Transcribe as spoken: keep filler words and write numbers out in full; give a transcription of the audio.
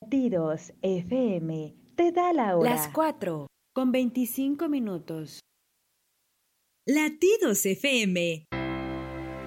Latidos F M te da la hora. Las cuatro, con veinticinco minutos. Latidos F M